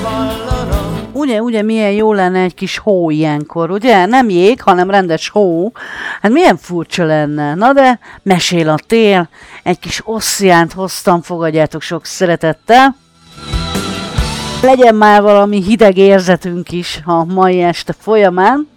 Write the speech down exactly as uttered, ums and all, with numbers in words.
Ugye, ugye milyen jó lenne egy kis hó ilyenkor, ugye? Nem jég, hanem rendes hó. Hát milyen furcsa lenne. Na de mesél a tél, egy kis ossziánt hoztam, fogadjátok sok szeretettel. Legyen már valami hideg érzetünk is a mai este folyamán.